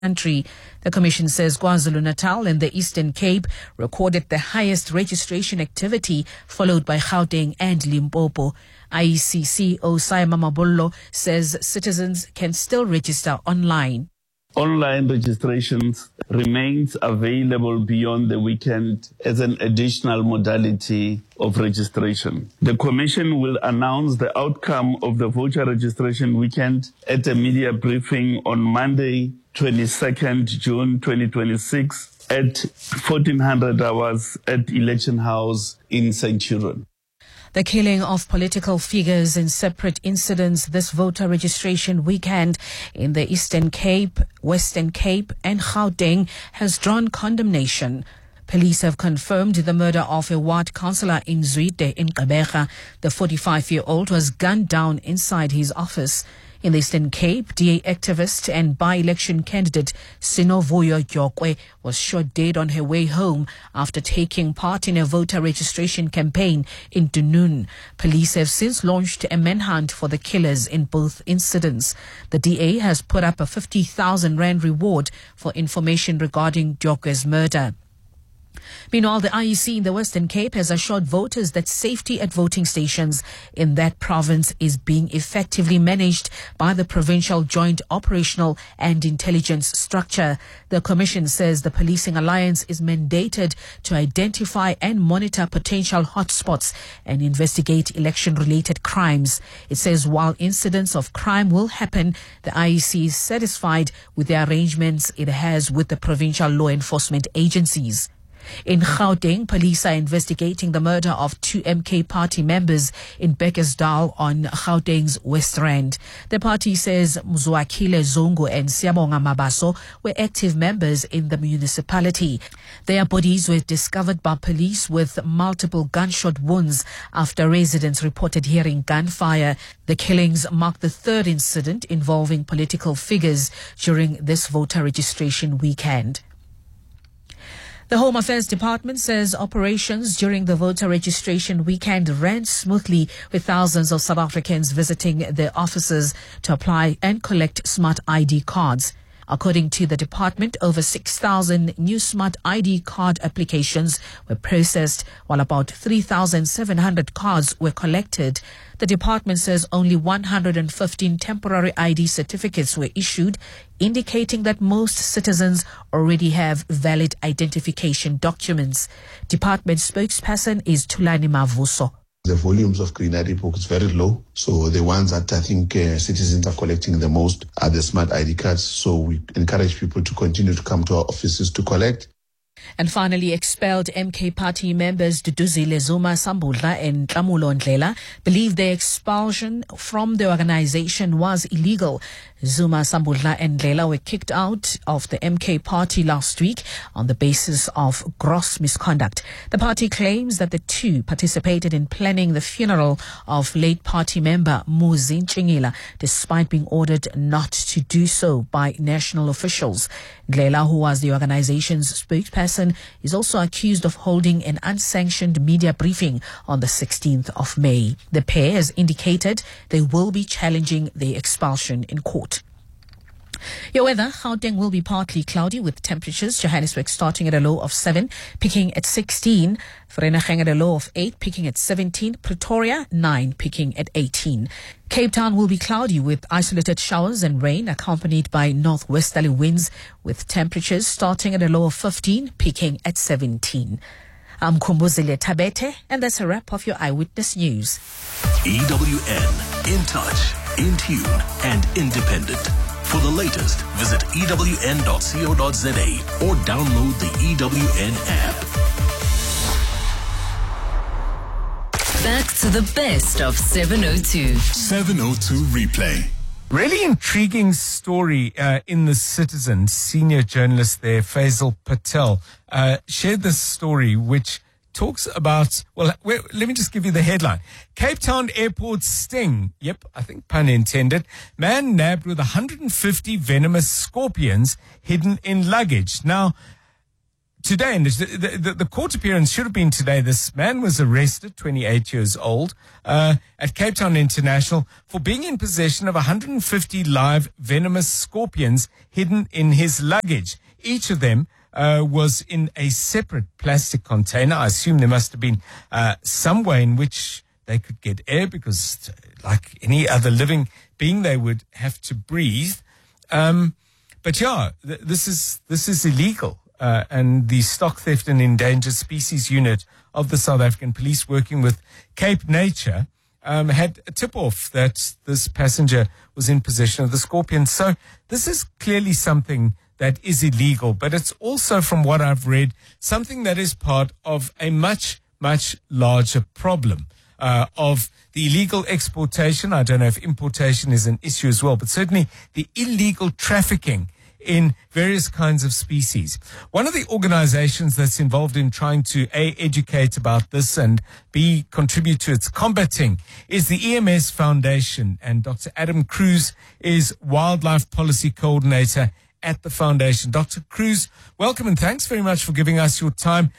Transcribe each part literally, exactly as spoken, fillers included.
country. The Commission says KwaZulu-Natal and the Eastern Cape recorded the highest registration activity, followed by Gauteng and Limpopo. I E C C O Saima Mabollo says citizens can still register online. Online registrations remains available beyond the weekend as an additional modality of registration. The Commission will announce the outcome of the voucher registration weekend at a media briefing on Monday, twenty-second June twenty twenty-six at fourteen hundred hours at Election House in Centurion. The killing of political figures in separate incidents this voter registration weekend in the Eastern Cape, Western Cape and Gauteng has drawn condemnation. Police have confirmed the murder of a ward councillor in Zwide in Gqeberha. The forty-five-year-old was gunned down inside his office. In the Eastern Cape, D A activist and by-election candidate Sinovuyo Gyokwe was shot dead on her way home after taking part in a voter registration campaign in Dunoon. Police have since launched a manhunt for the killers in both incidents. The D A has put up a fifty thousand rand reward for information regarding Gyokwe's murder. Meanwhile, the I E C in the Western Cape has assured voters that safety at voting stations in that province is being effectively managed by the Provincial Joint Operational and Intelligence Structure. The Commission says the Policing Alliance is mandated to identify and monitor potential hotspots and investigate election-related crimes. It says while incidents of crime will happen, the I E C is satisfied with the arrangements it has with the provincial law enforcement agencies. In Gauteng, police are investigating the murder of two M K party members in Bekkersdal on Gauteng's West Rand. The party says Mzwakile Zongo and Siabonga Mabaso were active members in the municipality. Their bodies were discovered by police with multiple gunshot wounds after residents reported hearing gunfire. The killings mark the third incident involving political figures during this voter registration weekend. The Home Affairs Department says operations during the voter registration weekend ran smoothly, with thousands of South Africans visiting their offices to apply and collect smart I D cards. According to the department, over six thousand new smart I D card applications were processed, while about three thousand seven hundred cards were collected. The department says only one hundred fifteen temporary I D certificates were issued, indicating that most citizens already have valid identification documents. Department spokesperson is Tulani Mavuso. The volumes of green I D book is very low. So the ones that I think uh, citizens are collecting the most are the smart I D cards. So we encourage people to continue to come to our offices to collect. And finally, expelled M K party members Duduzile Zuma Sambudla and Tlamulo Ndlela believe their expulsion from the organization was illegal. Zuma Sambudla and Ndlela were kicked out of the M K party last week on the basis of gross misconduct. The party claims that the two participated in planning the funeral of late party member Muzi Nchingila, despite being ordered not to do so by national officials. Ndlela, who was the organization's spokesperson, is also accused of holding an unsanctioned media briefing on the sixteenth of May. The pair has indicated they will be challenging the expulsion in court. Your weather: Gauteng will be partly cloudy with temperatures. Johannesburg starting at a low of seven, peaking at sixteen. Vereeniging at a low of eight, peaking at seventeen. Pretoria nine, peaking at eighteen. Cape Town will be cloudy with isolated showers and rain, accompanied by northwesterly winds, with temperatures starting at a low of fifteen, peaking at seventeen. I'm Kumbuzile Tabete, and that's a wrap of your Eyewitness News. E W N, in touch, in tune, and independent. For the latest, visit E W N dot co dot za or download the E W N app. Back to the best of seven oh two. seven oh two Replay. Really intriguing story uh, in The Citizen. Senior journalist there, Faisal Patel, uh, shared this story which talks about, well, let me just give you the headline. Cape Town Airport sting. Yep, I think pun intended. Man nabbed with one hundred fifty venomous scorpions hidden in luggage. Now, today, and the, the, the court appearance should have been today. This man was arrested, twenty-eight years old, uh, at Cape Town International for being in possession of one hundred fifty live venomous scorpions hidden in his luggage. Each of them uh, was in a separate plastic container. I assume there must have been uh, some way in which they could get air, because like any other living being, they would have to breathe. Um, but yeah, th- this is this is illegal. Uh, and the Stock Theft and Endangered Species Unit of the South African Police, working with Cape Nature, um, had a tip-off that this passenger was in possession of the scorpion. So this is clearly something that is illegal, but it's also, from what I've read, something that is part of a much, much larger problem uh, of the illegal exportation. I don't know if importation is an issue as well, but certainly the illegal trafficking in various kinds of species. One of the organizations that's involved in trying to A, educate about this, and B, contribute to its combating is the E M S Foundation. And Doctor Adam Cruz is Wildlife Policy Coordinator at the foundation. Doctor Cruz, welcome and thanks very much for giving us your time.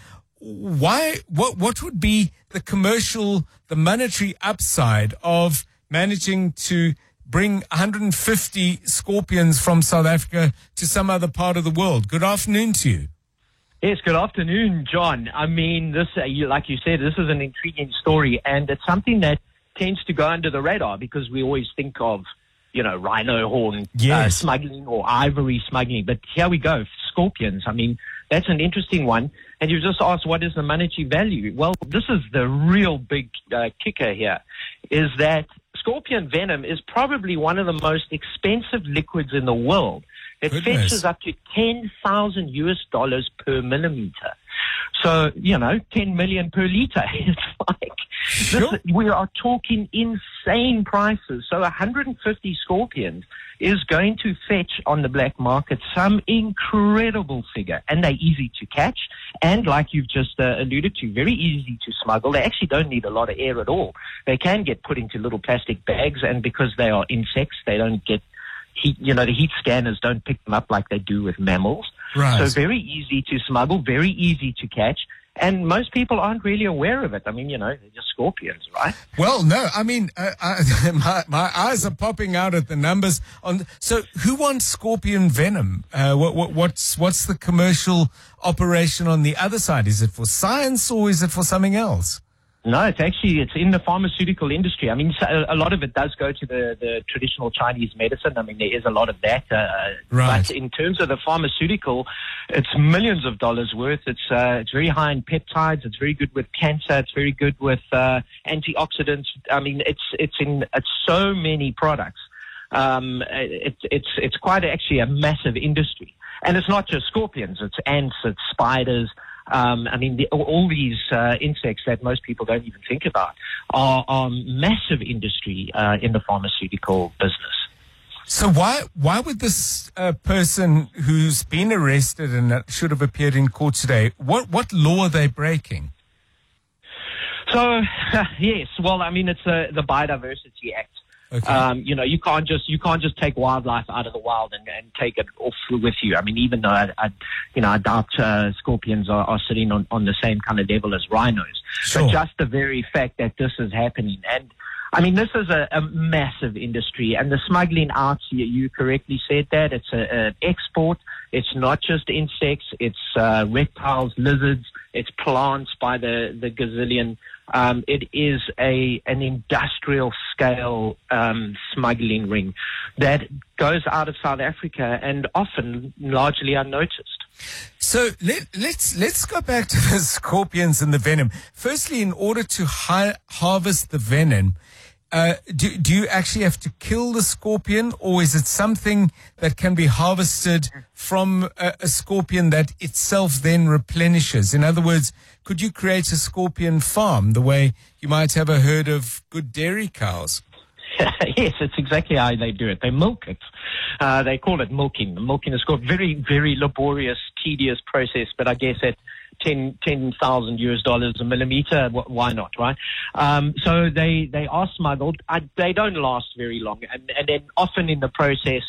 Why, what, what would be the commercial, the monetary upside of managing to bring one hundred fifty scorpions from South Africa to some other part of the world? Good afternoon to you. Yes, good afternoon, John. I mean, this, uh, you, like you said, this is an intriguing story, and it's something that tends to go under the radar because we always think of, you know, rhino horn yes. uh, smuggling or ivory smuggling. But here we go, scorpions. I mean, that's an interesting one. And you just asked, what is the monetary value? Well, this is the real big uh, kicker here, is that scorpion venom is probably one of the most expensive liquids in the world. It Goodness. fetches up to ten thousand U S dollars per millimeter. So, you know, ten million per liter. It's like, Sure. this, we are talking insane prices. So one hundred fifty scorpions is going to fetch on the black market some incredible figure. And they're easy to catch. And like you've just uh, alluded to, very easy to smuggle. They actually don't need a lot of air at all. They can get put into little plastic bags. And because they are insects, they don't get heat, you know, the heat scanners don't pick them up like they do with mammals. Right. So very easy to smuggle, very easy to catch. And most people aren't really aware of it. I mean, you know, they're just scorpions, right? Well, no, I mean, uh, I, my, my eyes are popping out at the numbers. On so, who wants scorpion venom? Uh, what, what, what's what's the commercial operation on the other side? Is it for science or is it for something else? No, it's actually, it's in the pharmaceutical industry. I mean, so a lot of it does go to the, the traditional Chinese medicine. I mean, there is a lot of that. Uh, Right. But in terms of the pharmaceutical, it's millions of dollars worth. It's, uh, it's very high in peptides. It's very good with cancer. It's very good with, uh, antioxidants. I mean, it's, it's in, it's so many products. Um, it's, it's, it's quite actually a massive industry. And it's not just scorpions. It's ants, it's spiders. Um, I mean, the, all these uh, insects that most people don't even think about are, are massive industry uh, in the pharmaceutical business. So why why would this uh, person who's been arrested and that should have appeared in court today, what what law are they breaking? So, yes, well, I mean, it's uh, the Biodiversity Act. Okay. Um, you know, you can't just you can't just take wildlife out of the wild and, and take it off with you. I mean, even though I, I you know, I doubt uh, scorpions are, are sitting on, on the same kind of level as rhinos. Sure. But just the very fact that this is happening, and I mean, this is a, a massive industry, and the smuggling out. You, you correctly said that it's an export. It's not just insects. It's uh, reptiles, lizards. It's plants by the the gazillion. Um, it is a an industrial scale um, smuggling ring that goes out of South Africa and often largely unnoticed. So let, let's let's go back to the scorpions and the venom. Firstly, in order to hi- harvest the venom, uh, do do you actually have to kill the scorpion, or is it something that can be harvested from a, a scorpion that itself then replenishes? In other words, could you create a scorpion farm the way you might have a herd of good dairy cows? Yes, it's exactly how they do it. They milk it. Uh, they call it milking. Milking is called very, very laborious, tedious process, but I guess at ten thousand U S dollars a millimeter, why not, right? Um, so they, they are smuggled. I, they don't last very long. And, and then often in the process,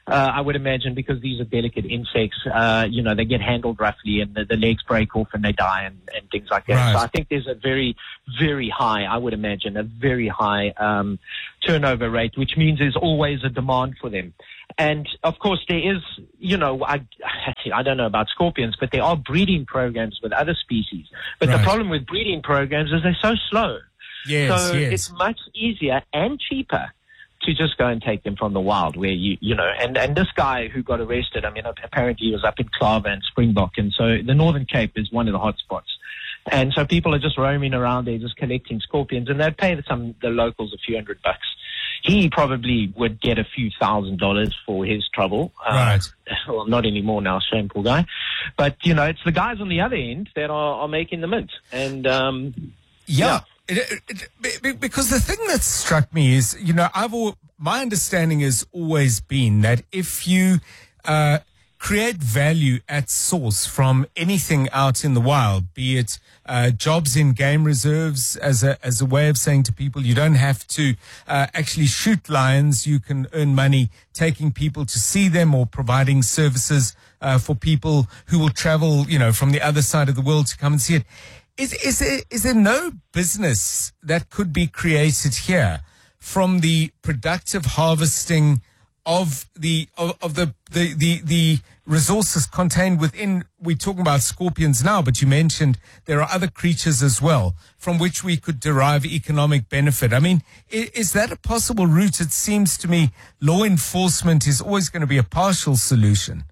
Uh, I would imagine because these are delicate insects, uh, you know, they get handled roughly and the, the legs break off and they die and, and things like that. Right. So I think there's a very, very high, I would imagine, a very high um, turnover rate, which means there's always a demand for them. And, of course, there is, you know, I, I don't know about scorpions, but there are breeding programs with other species. But Right. the problem with breeding programs is they're so slow. Yes, so yes. it's much easier and cheaper to just go and take them from the wild where you, you know, and, and this guy who got arrested, I mean, apparently he was up in Clava and Springbok. And so the Northern Cape is one of the hot spots. And so people are just roaming around there, just collecting scorpions, and they'd pay some, the locals a few hundred bucks. He probably would get a few thousand dollars for his trouble. Right. Uh, well, not anymore now, shameful guy. But, you know, it's the guys on the other end that are, are making the mint. And, um, Yeah. yeah. It, it, it, be- because the thing that struck me is, you know, I've al- my understanding has always been that if you uh, create value at source from anything out in the wild, be it uh, jobs in game reserves as a as a way of saying to people, you don't have to uh, actually shoot lions, you can earn money taking people to see them or providing services uh, for people who will travel, you know, from the other side of the world to come and see it. Is, is there, is there no business that could be created here from the productive harvesting of the, of, of the, the, the, the resources contained within, we're talking about scorpions now, but you mentioned there are other creatures as well from which we could derive economic benefit. I mean, is, is that a possible route? It seems to me law enforcement is always going to be a partial solution.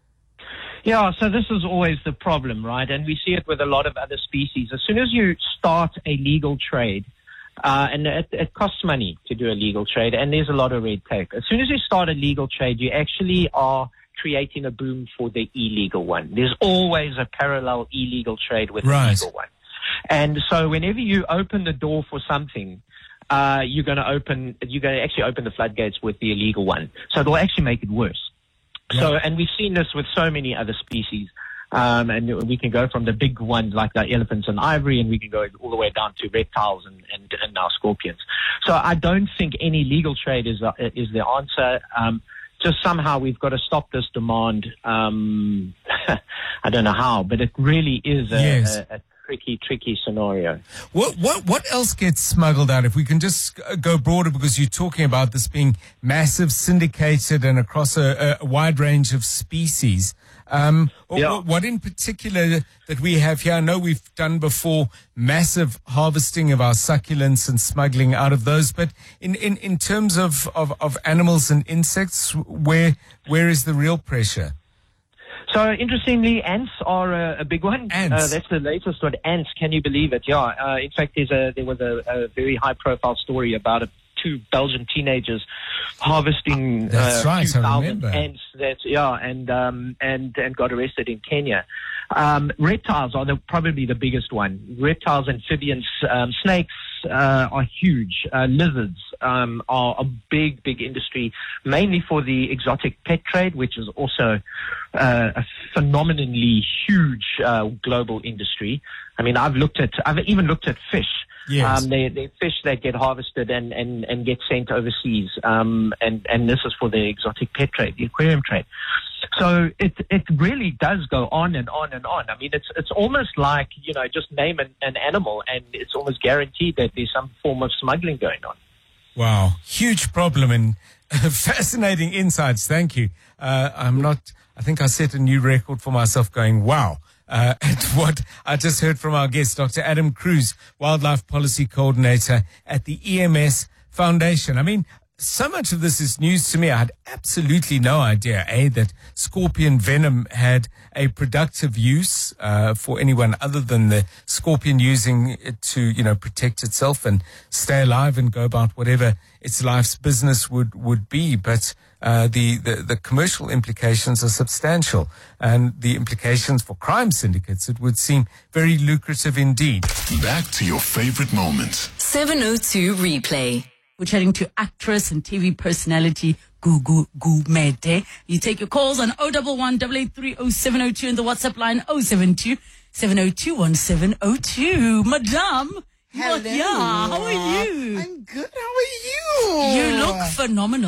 Yeah, so this is always the problem, right? And we see it with a lot of other species. As soon as you start a legal trade, uh, and it, it costs money to do a legal trade, and there's a lot of red tape. As soon as you start a legal trade, you actually are creating a boom for the illegal one. There's always a parallel illegal trade with Right. the legal one. And so whenever you open the door for something, uh, you're going to open, you're going to actually open the floodgates with the illegal one. So it'll actually make it worse. So, and we've seen this with so many other species. Um, and we can go from the big ones like the elephants and ivory, and we can go all the way down to reptiles and, and, and now scorpions. So I don't think any legal trade is, uh, is the answer. Um, just somehow we've got to stop this demand. Um, I don't know how, but it really is a, Yes. a, a tricky, tricky scenario. What what what else gets smuggled out? If we can just go broader, because you're talking about this being massive, syndicated, and across a, a wide range of species. Um, Yeah. what, what in particular that we have here? I know we've done before massive harvesting of our succulents and smuggling out of those, but in, in, in terms of, of, of animals and insects, where where is the real pressure? So interestingly, ants are a, a big one. Ants. Uh, that's the latest one. Ants, can you believe it? Yeah. Uh, in fact, there's a, there was a, a very high-profile story about a, two Belgian teenagers harvesting That's uh, right, two I thousand remember. ants. That's yeah, and um, and and got arrested in Kenya. Um, reptiles are the, probably the biggest one. Reptiles, amphibians, um, snakes uh, are huge. Uh, lizards um, are a big, big industry, mainly for the exotic pet trade, which is also uh, a phenomenally huge uh, global industry. I mean, I've looked at, I've even looked at fish. Yes. Um, they, they fish that get harvested and, and, and get sent overseas. Um, and, and this is for the exotic pet trade, the aquarium trade. So it, it really does go on and on and on. I mean, it's, it's almost like, you know, just name an, an animal and it's almost guaranteed that there's some form of smuggling going on. Wow, huge problem and fascinating insights. Thank you. Uh, I'm not, I think I set a new record for myself going, wow. Uh, at what I just heard from our guest, Doctor Adam Cruz, Wildlife Policy Coordinator at the E M S Foundation. I mean, so much of this is news to me. I had absolutely no idea, A, that scorpion venom had a productive use uh, for anyone other than the scorpion using it to, you know, protect itself and stay alive and go about whatever its life's business would, would be. But uh, the, the, the commercial implications are substantial, and the implications for crime syndicates, it would seem very lucrative indeed. Back to your favorite moments. seven oh two Replay. We're chatting to actress and T V personality Gugu Gumede. You take your calls on oh one one, eight eight three, oh seven oh two and the WhatsApp line oh seven two, seven oh two, one seven oh two. Madame, Hello. yeah, how are you? I'm good. How are you? You look phenomenal.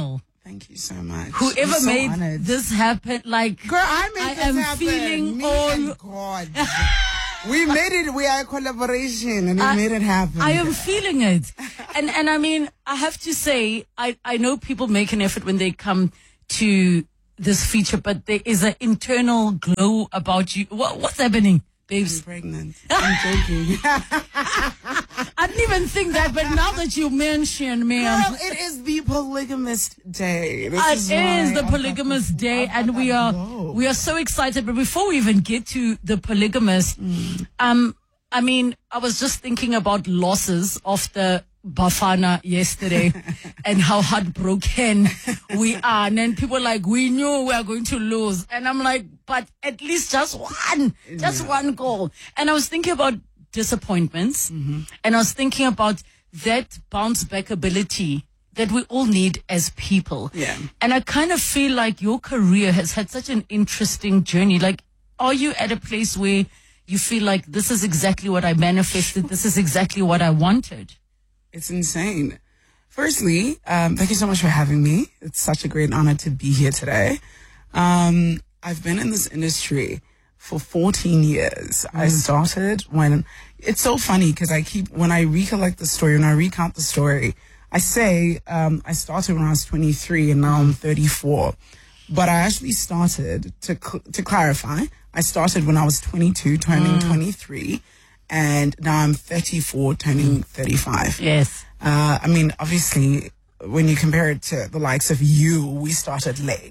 Thank you so much. Whoever I'm so made honored. this happen, like, Girl, I made I this am happen. feeling Me all. and God. We made it. We are a collaboration, and we I- made it happen. I am feeling it. And and I mean, I have to say, I, I know people make an effort when they come to this feature, but there is an internal glow about you. What, what's happening, babes? I'm pregnant. I'm joking. I didn't even think that, but now that you mention me, I'm- Girl, it is the polygamist day. This It is is why the I've got polygamous this- day, I've got and we that are glow. we are so excited. But before we even get to the polygamist, um, I mean, I was just thinking about losses of the Bafana yesterday and how heartbroken we are. And then people are like, we knew we are going to lose, and I'm like, but at least just one, just Yeah. one goal. And I was thinking about disappointments, Mm-hmm. and I was thinking about that bounce back ability that we all need as people. Yeah. And I kind of feel like your career has had such an interesting journey. Like, are you at a place where you feel like this is exactly what I manifested, this is exactly what I wanted? It's insane. Firstly, um, thank you so much for having me. It's such a great honor to be here today. Um, I've been in this industry for fourteen years. I started when, it's so funny because I keep, when I recollect the story, when I recount the story, I say um, I started when I was twenty-three and now I'm thirty-four. But I actually started, to cl- to clarify, I started when I was twenty-two, turning twenty-three, and now I'm thirty-four, turning thirty-five. Yes. Uh, I mean, obviously, when you compare it to the likes of you, we started late.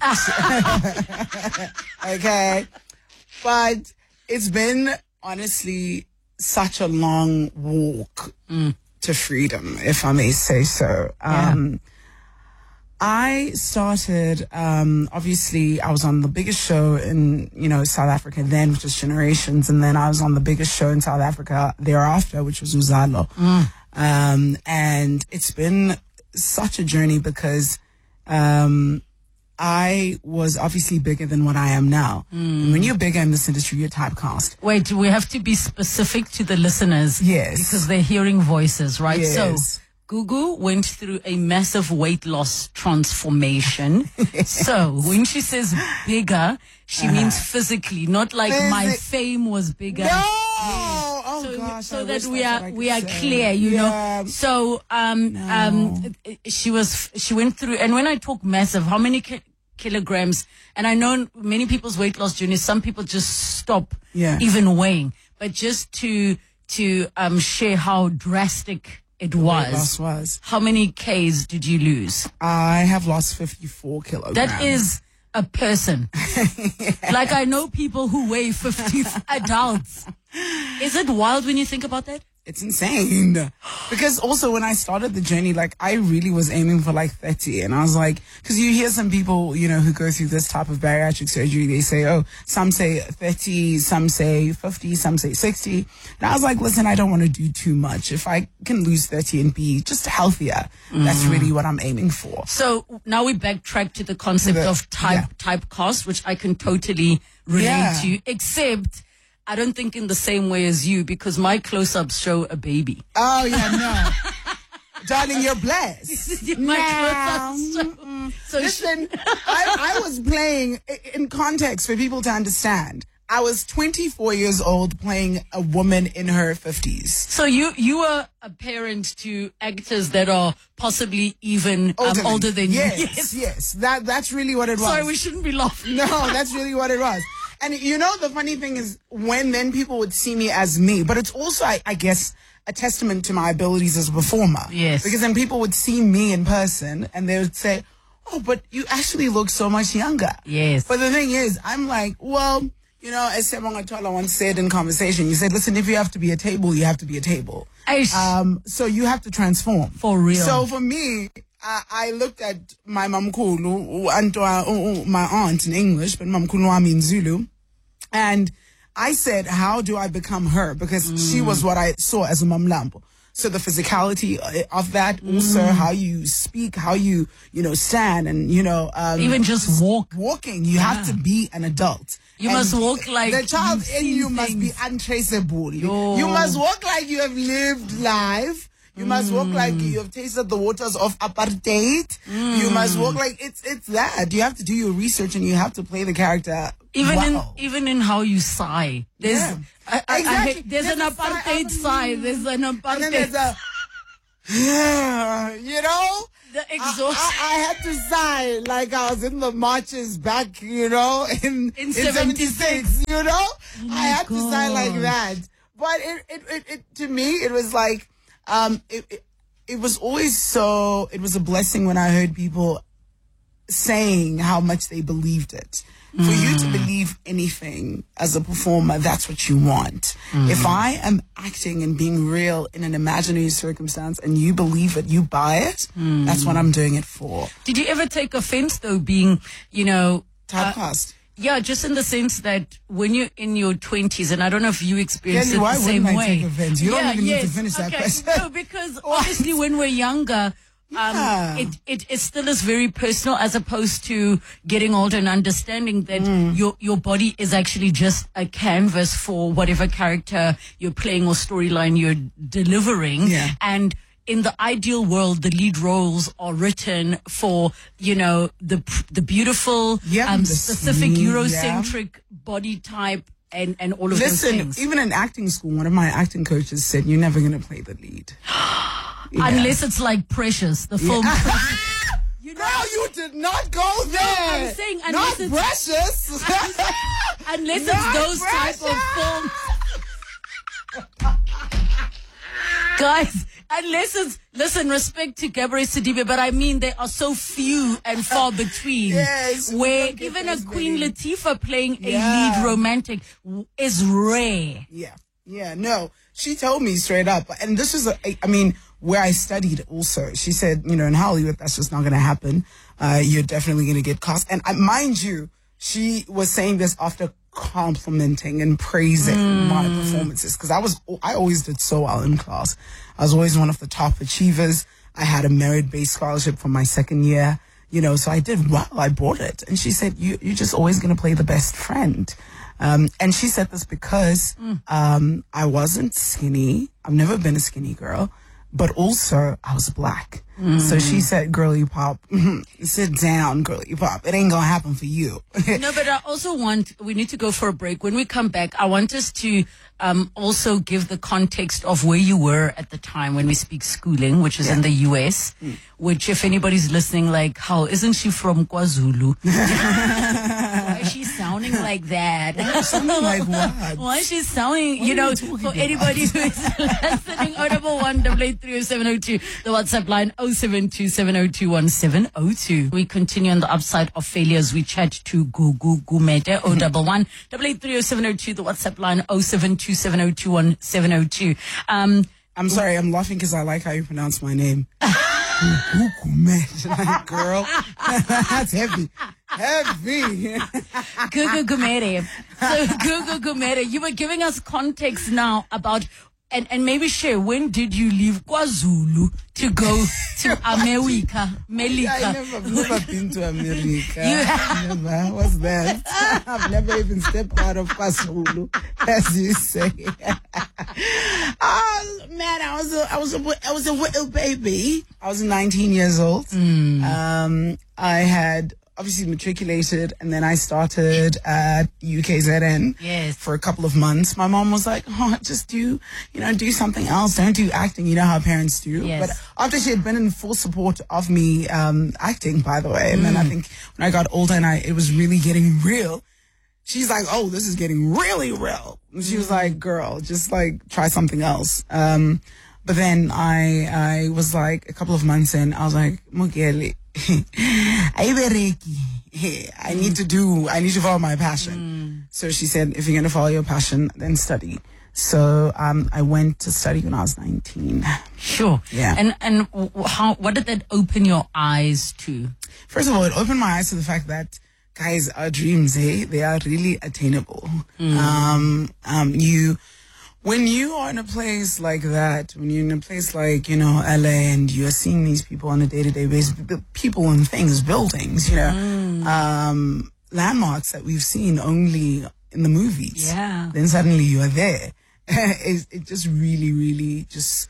Okay. But it's been, honestly, such a long walk to freedom, if I may say so. Um, I started, um, obviously, I was on the biggest show in, you know, South Africa then, which was Generations. And then I was on the biggest show in South Africa thereafter, which was Uzalo. Um, and it's been such a journey because, um, I was obviously bigger than what I am now. And when you're bigger in this industry, you're typecast. Wait, we have to be specific to the listeners. Yes. Because they're hearing voices, right? Yes. So, Gugu went through a massive weight loss transformation. So, when she says bigger, she means physically, not like my Physic- fame was bigger. No! Oh, so, gosh. so I that wish we that's are what I we could are say. clear, you Yeah. know. So um um she was she went through, and when I talk massive, how many ki- kilograms? And I know many people's weight loss journeys, some people just stop Yeah. even weighing, but just to to um share how drastic it Weight was. loss was. How many Ks did you lose? I have lost fifty-four kilograms. That is a person. Like, I know people who weigh fifty adults. Is it wild when you think about that? It's insane. Because also when I started the journey, like I really was aiming for like thirty. And I was like, because you hear some people, you know, who go through this type of bariatric surgery, they say, oh, some say thirty, some say fifty, some say sixty. And I was like, listen, I don't want to do too much. If I can lose thirty and be just healthier, that's really what I'm aiming for. So now we backtrack to the concept The- of type yeah. typecast, which I can totally relate Yeah. to, except I don't think in the same way as you, because my close-ups show a baby. Oh, yeah, no. Darling, you're blessed. My No. close-ups show. So she- Listen, I, I was playing, i- in context for people to understand, I was twenty-four years old playing a woman in her fifties. So you you are a parent to actors that are possibly even older, um, older than yes, you. Yes, yes. That, that's really what it was. Sorry, we shouldn't be laughing. No, that's really what it was. And you know, the funny thing is when then people would see me as me, but it's also, I, I guess, a testament to my abilities as a performer. Yes. Because then people would see me in person and they would say, oh, but you actually look so much younger. Yes. But the thing is, I'm like, well, you know, as Sebonga Tola once said in conversation, you said, listen, if you have to be a table, you have to be a table. Aish. Um, so you have to transform. For real. So for me, I, I looked at my mamkulu, and uh, my aunt in English, but mamkulu wami in Zulu, and I said, how do I become her? Because mm. she was what I saw as a mamlambo. So the physicality of that, mm. also how you speak, how you, you know, stand and, you know, um, even just walk. Walking, you yeah. have to be an adult. You and must walk like the child in you things. must be untraceable. Yo. You must walk like you have lived life. You must walk like you have tasted the waters of apartheid. You must walk like it's it's that. You have to do your research and you have to play the character. Even wow. in even in how you sigh, there's Yeah. I, I, Exactly. I hate, there's, There's an a sigh, apartheid sigh. There's an And then apartheid. there's a, you know, The I, exhaust. I, I had to sigh like I was in the marches back, you know, in In in seventy-six. seventy-six, you know, Oh I had to sigh like God. that. But it, it, it, it, to me, it was like, um, it, it, it was always so, it was a blessing when I heard people saying how much they believed it. For you to believe anything as a performer, that's what you want. If I am acting and being real in an imaginary circumstance and you believe it, you buy it, that's what I'm doing it for. Did you ever take offense though, being, you know, uh, Typecast. yeah, just in the sense that when you're in your twenties, and I don't know if you experience Kelly, it why the same wouldn't I way. take offense? You don't Yeah, even need to yes, finish that okay. question. No, because obviously when we're younger, um, Yeah. it, it, it still is very personal as opposed to getting older and understanding that Mm. your, your body is actually just a canvas for whatever character you're playing or storyline you're delivering. Yeah. And in the ideal world, the lead roles are written for, you know, the the beautiful, Yeah, um, the specific smooth, Eurocentric body type and, and all of those Listen, things. even in acting school, one of my acting coaches said, you're never going to play the lead. Yeah. Unless it's like Precious, the film. You know, Girl, you did not go there. I'm saying unless not it's- precious. Unless it's Not those type of films. Guys, unless it's, listen, respect to Gabrielle Sidibe, but I mean, there are so few and far between. Yes, we where don't get even a those Queen many. Latifah playing a Yeah. lead romantic w- is rare. Yeah, yeah, no. She told me straight up, and this is, a, I mean, where I studied also. She said, you know, in Hollywood, that's just not going to happen. Uh, you're definitely going to get cast. And uh, mind you, she was saying this after complimenting and praising my performances, because I was, I always did so well in class. I was always one of the top achievers. I had a merit-based scholarship for my second year, you know, so I did well. I brought it. And she said, you, you're just always going to play the best friend. Um, and she said this because, um, I wasn't skinny. I've never been a skinny girl, but also I was black. So she said, girly pop, sit down, girly pop. It ain't gonna happen for you. No, but I also want, we need to go for a break. When we come back, I want us to um, also give the context of where you were at the time when we speak schooling, which is in the U S, which if anybody's listening, like, how, isn't she from KwaZulu? Why is she sounding like that? Something like what? Why is she sounding, you are know, you talking for about? anybody who is listening, oh double one double eight three oh seven oh two, the WhatsApp line oh seven two seven oh two one seven oh two. We continue on the upside of failures. We chat to Gugu Gumede, oh double one double eight three oh seven oh two, the WhatsApp line oh seven two seven oh two one seven oh two. Um, I'm sorry, I'm laughing because I like how you pronounce my name. Like, girl, that's heavy. Heavy. Gugu Gumede. So Gugu Gumede, you were giving us context now about, and, and maybe share, when did you leave KwaZulu to go to America? I Melika. never, I've never been to America. You- Never. What's that? I've never even stepped out of KwaZulu, as you say. Oh man, I was a, I was a, I was a little baby. I was nineteen years old. Um, I had obviously matriculated, and then I started at U K Z N. Yes. For a couple of months. My mom was like, "Oh, just do, you know, do something else. Don't do acting. You know how parents do." Yes. But after she had been in full support of me um, acting, by the way, and then I think when I got older and I, it was really getting real. She's like, "Oh, this is getting really real." And she was like, "Girl, just like try something else." Um, but then I, I was like a couple of months in, I was like, "Mugeli, I need to do, I need to follow my passion." So she said, "If you're going to follow your passion, then study." So um, I went to study when I was nineteen. Sure. Yeah. And, and w- how, what did that open your eyes to? First of all, it opened my eyes to the fact that, guys, our dreams, eh, they are really attainable. Um, um, you, when you are in a place like that, when you're in a place like, you know, L A, and you're seeing these people on a day-to-day basis, b- people and things, buildings, you know, um, landmarks that we've seen only in the movies. Yeah. Then suddenly you are there. it, it just really, really just,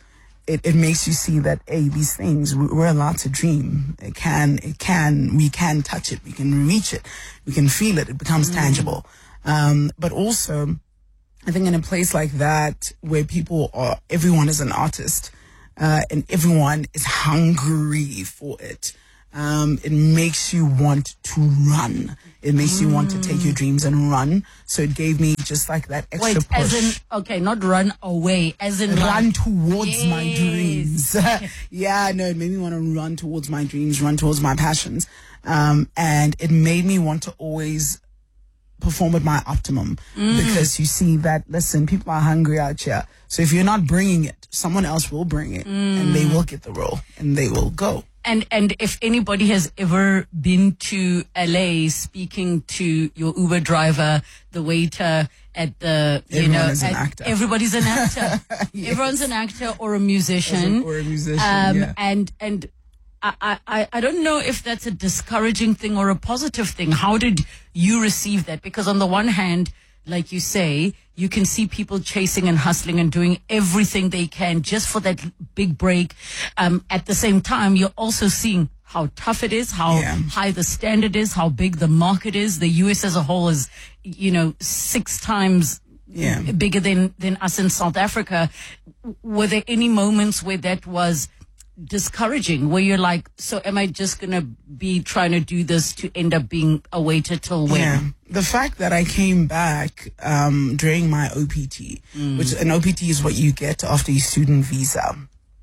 it, it makes you see that, hey, these things, we- we're allowed to dream. It can, it can, we can touch it. We can reach it. We can feel it. It becomes tangible. Um, but also, I think in a place like that where people are, everyone is an artist, uh, and everyone is hungry for it. Um, it makes you want to run. It makes you want to take your dreams and run. So it gave me just like that extra Wait, push. as in, okay, not run away, as in Run like, towards my Yes. dreams. Yeah, no, it made me want to run towards my dreams, run towards my passions. Um, and it made me want to always perform at my optimum because you see that, listen, people are hungry out here. So if you're not bringing it, someone else will bring it and they will get the role and they will go. And and if anybody has ever been to L A, speaking to your Uber driver, the waiter at the, you Everyone know, is an at- actor. everybody's an actor. Everyone's an actor or a musician. Or a musician, Um, yeah. And and I, I I don't know if that's a discouraging thing or a positive thing. How did you receive that? Because on the one hand, like you say, you can see people chasing and hustling and doing everything they can just for that big break. Um, at the same time, you're also seeing how tough it is, how Yeah. high the standard is, how big the market is. The U S as a whole is, you know, six times Yeah. bigger than, than us in South Africa. Were there any moments where that was discouraging, where you're like, so am I just going to be trying to do this to end up being a waiter till when? Yeah. The fact that I came back um, during my O P T, which an O P T is what you get after your student visa.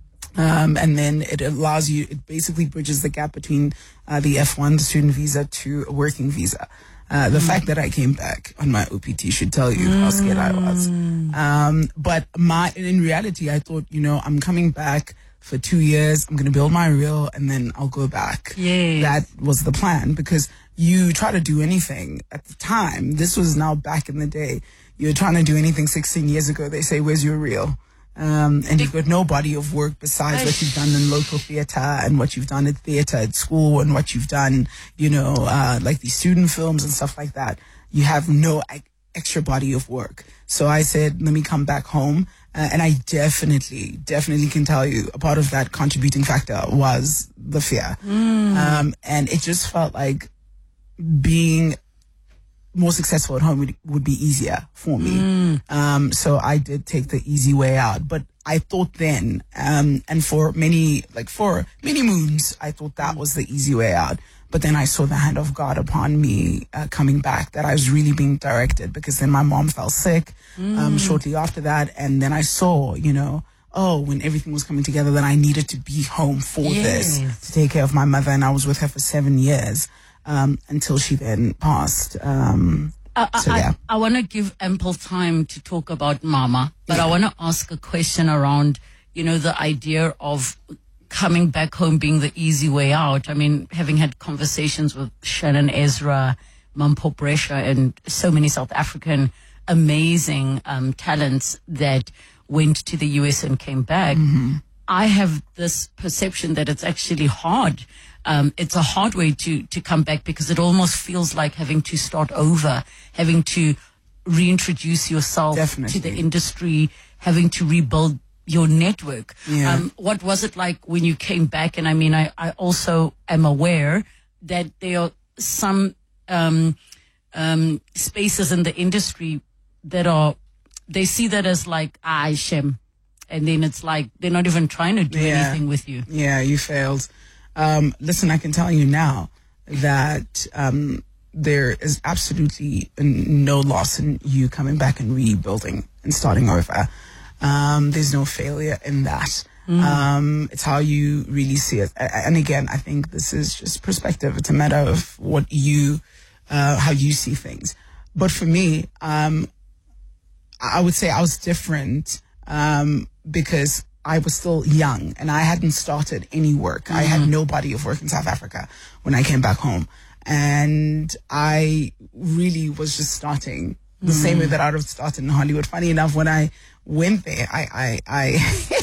Um, and then it allows you, it basically bridges the gap between uh, the F one, the student visa, to a working visa. Uh, the fact that I came back on my O P T should tell you how scared I was. Um, but my, in reality, I thought, you know, I'm coming back for two years. I'm going to build my reel and then I'll go back. Yes. That was the plan, because you try to do anything at the time. This was now back in the day. You're trying to do anything sixteen years ago. They say, where's your reel? Um, and you've got no body of work besides what you've done in local theatre and what you've done at theatre at school and what you've done, you know, uh, like these student films and stuff like that. You have no e- extra body of work. So I said, let me come back home. Uh, and I definitely, definitely can tell you a part of that contributing factor was the fear. Um, and it just felt like being more successful at home would, would be easier for me. Um, so I did take the easy way out. But I thought then, um, and for many, like for many moons, I thought that was the easy way out. But then I saw the hand of God upon me uh, coming back, that I was really being directed, because then my mom fell sick um, shortly after that. And then I saw, you know, oh, when everything was coming together, that I needed to be home for Yes. this, to take care of my mother. And I was with her for seven years. Um, until she then passed. Um, I, I, so yeah. I, I want to give ample time to talk about Mama, but I want to ask a question around, you know, the idea of coming back home being the easy way out. I mean, having had conversations with Shannon Ezra, Mampo Brescia, and so many South African amazing um, talents that went to the U S and came back. Mm-hmm. I have this perception that it's actually hard. Um, it's a hard way to, to come back, because it almost feels like having to start over, having to reintroduce yourself Definitely. to the industry, having to rebuild your network. Yeah. Um, what was it like when you came back? And I mean, I, I also am aware that there are some um, um, spaces in the industry that are, they see that as like, ah, Shem. And then it's like, they're not even trying to do Yeah. anything with you. Yeah, you failed. Um, listen, I can tell you now that um, there is absolutely no loss in you coming back and rebuilding and starting over. Um, there's no failure in that. Um, it's how you really see it. A- And again, I think this is just perspective. It's a matter of what you, uh, how you see things. But for me, um, I would say I was different um, because I was still young and I hadn't started any work. I had no body of work in South Africa when I came back home. And I really was just starting the same way that I would have started in Hollywood. Funny enough, when I went there, I, I,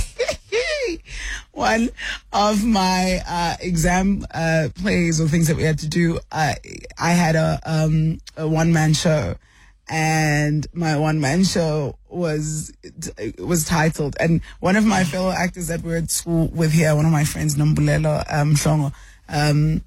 I one of my uh, exam uh, plays or things that we had to do, uh, I had a, um, a one-man show. And my one-man show was was titled, and one of my fellow actors that we're at school with here, one of my friends, Nombulelo um, Shongo, um,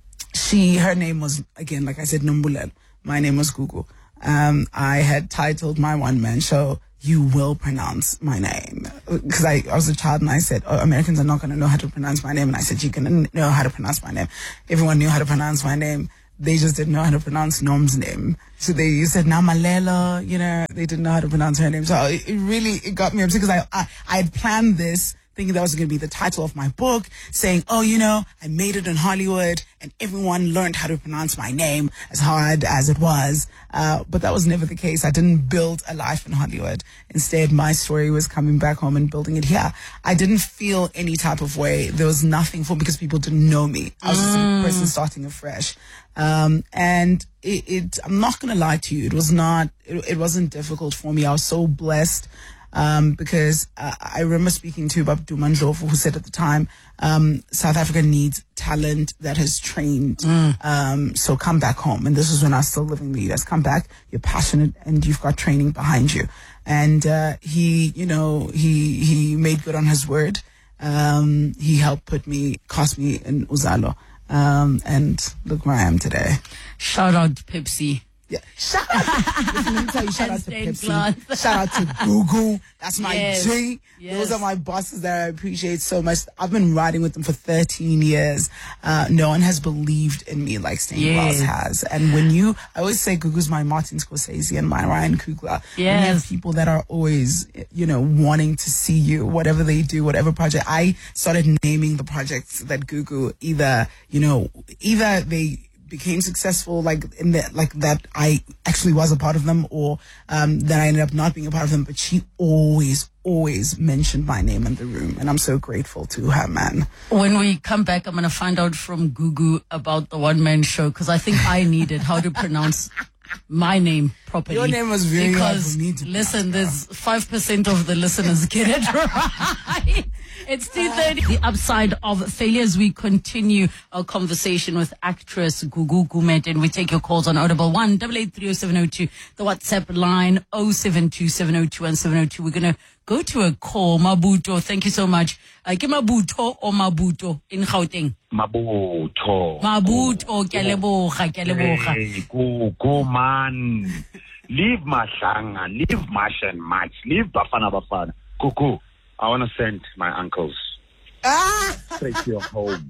she, her name was, again, like I said, Nombulelo. My name was Gugu. Um, I had titled my one-man show, You Will Pronounce My Name. Because I, I was a child and I said, oh, Americans are not going to know how to pronounce my name. And I said, you can know how to pronounce my name. Everyone knew how to pronounce my name. They just didn't know how to pronounce Nom's name. So they said Namalela, you know, they didn't know how to pronounce her name. So it, it really, it got me upset because I, I, I had planned this thinking that was going to be the title of my book, saying, oh, you know, I made it in Hollywood and everyone learned how to pronounce my name, as hard as it was. Uh, but that was never the case. I didn't build a life in Hollywood. Instead, my story was coming back home and building it here. I didn't feel any type of way. There was nothing for, because people didn't know me. I was just a person starting afresh. Um, and it, it, I'm not going to lie to you. It was not, it, it wasn't difficult for me. I was so blessed. Um, because uh, I remember speaking to Babdu Mandlovu, who said at the time, um, South Africa needs talent that has trained. Mm. Um, so come back home. And this was when I was still living in the U S. Come back, you're passionate, and you've got training behind you. And uh, he, you know, he he made good on his word. Um, he helped put me, cast me in Uzalo. Um, and look where I am today. Shout out Pepsi. Yeah. Shout out to, listen, let me tell you, shout out to Pepsi. Shout out to Google. That's my yes. G. Yes. Those are my bosses that I appreciate so much. I've been riding with them for thirteen years. Uh, no one has believed in me like Staying yes. Wells has. And when you, I always say Gugu's my Martin Scorsese and my Ryan Coogler. Yes. When you have people that are always, you know, wanting to see you, whatever they do, whatever project. I started naming the projects that Gugu either, you know, either they became successful, like in the, like that I actually was a part of them, or um, that I ended up not being a part of them. But she always, always mentioned my name in the room, and I'm so grateful to her, man. When we come back, I'm going to find out from Gugu about the one-man show, because I think I needed how to pronounce my name properly. Your name was very because, hard for me to listen, pronounce, there's five percent of the listeners get it right. It's two thirty. The upside of failures. We continue our conversation with actress Gugu Gumede, and we take your calls on Audible one double eight three oh seven oh two, the WhatsApp line oh seven two seven oh two one seven oh two. We're gonna go to a call. Mabuto, thank you so much. Uh, ke Mabuto or Mabuto in Gauteng? Mabuto. Mabuto, ke a leboga, ke a leboga. Hey, go, go, man. Leave Mashanga, leave Mash and Match, leave Bafana Bafana. Kuku, I want to send my uncles Ah! straight to your home.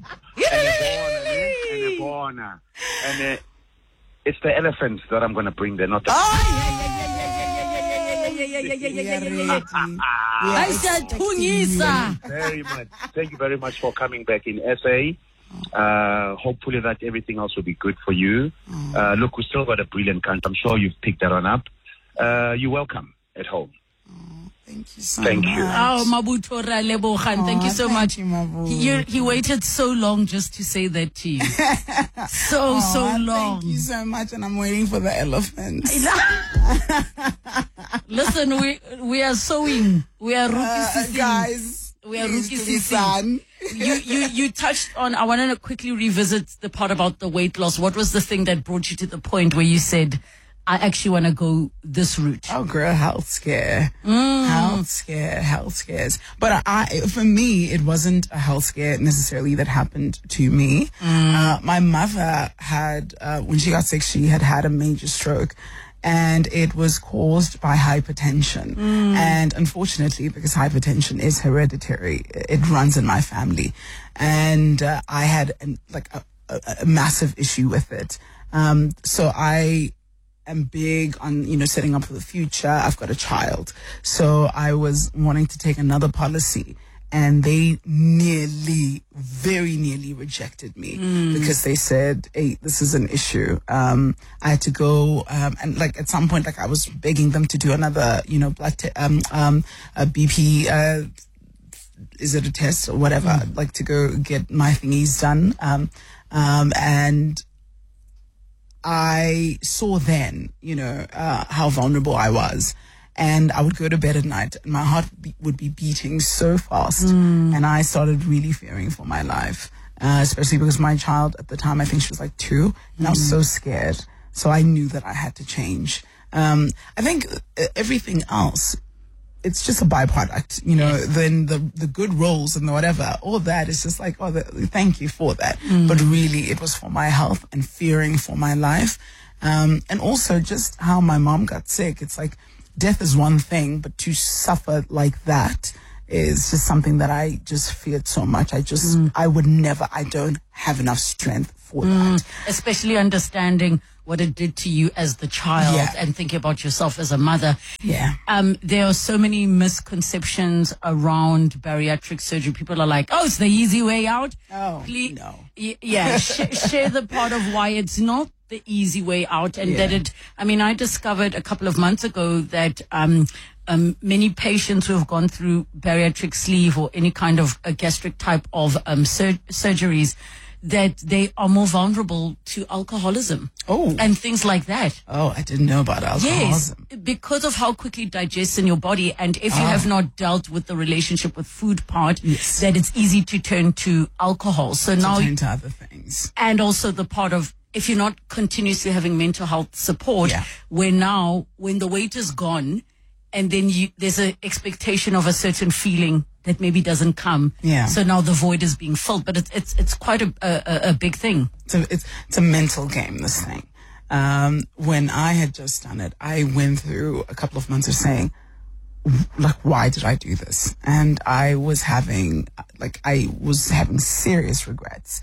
And a corner, and a, it's the elephants that I'm going to bring there, not the... I said Tungisa. Very much. Thank you very much for coming back in S A. Uh, hopefully that everything else will be good for you. Uh, look, we still got a brilliant country. I'm sure you've picked that one up. Uh, you're welcome at home. Thank you so Thank much. you. Oh, Mabuto ra lebogang. Thank you so Aw, much. thank you, Mabu. He, he waited so long just to say that to you. So, Aw, so long. Thank you so much, and I'm waiting for the elephants. Listen, we we are sewing. We are rookie Uh, sissing. guys, We are please rookie to be sissing. fun. You, you, you touched on, I want to quickly revisit the part about the weight loss. What was the thing that brought you to the point where you said, I actually want to go this route? Oh, girl, health scare. Mm. Health scare, health scares. But I, for me, it wasn't a health scare necessarily that happened to me. Mm. Uh, my mother had, uh, when she got sick, she had had a major stroke. And it was caused by hypertension. Mm. And unfortunately, because hypertension is hereditary, it runs in my family. And uh, I had an, like a, a, a massive issue with it. Um, so I am big on, you know, setting up for the future. I've got a child. So I was wanting to take another policy. And they nearly, very nearly rejected me Mm. because they said, hey, this is an issue. Um, I had to go, um, and like at some point, like I was begging them to do another, you know, blood, te- um, um, a B P, uh, is it a test or whatever, Mm. like to go get my thingies done. Um, um, and I saw then, you know, uh, how vulnerable I was. And I would go to bed at night and my heart be- would be beating so fast. Mm. And I started really fearing for my life, uh, especially because my child at the time, I think she was like two, and I was so scared. So I knew that I had to change. Um, I think uh, everything else it's just a byproduct, you know. Yes. Then the the good roles and the whatever, all that is just like, oh, the, thank you for that. Mm. But really, it was for my health and fearing for my life, um, and also just how my mom got sick. It's like death is one thing, but to suffer like that is just something that I just feared so much. I just, mm. I would never, I don't have enough strength for mm. that. Especially understanding what it did to you as the child yeah. and thinking about yourself as a mother. Yeah. Um, there are so many misconceptions around bariatric surgery. People are like, oh, it's the easy way out. Oh, Please, no. Y- yeah, sh- share the part of why it's not the easy way out, and yeah. that it, I mean, I discovered a couple of months ago that, um, um, many patients who have gone through bariatric sleeve or any kind of a gastric type of, um, sur- surgeries, that they are more vulnerable to alcoholism. Oh. And things like that. Oh, I didn't know about alcoholism. Yes, because of how quickly it digests in your body, and if you Ah. have not dealt with the relationship with food part, Yes. that it's easy to turn to alcohol. So To now, turn to other things. and also the part of, if you're not continuously having mental health support, Yeah. where now, when the weight is gone, and then you, there's an expectation of a certain feeling that maybe doesn't come. Yeah. So now the void is being filled, but it's it's it's quite a a, a big thing. It's a, it's, it's a mental game, this thing. Um, when I had just done it, I went through a couple of months of saying, like, why did I do this? And I was having, like, I was having serious regrets.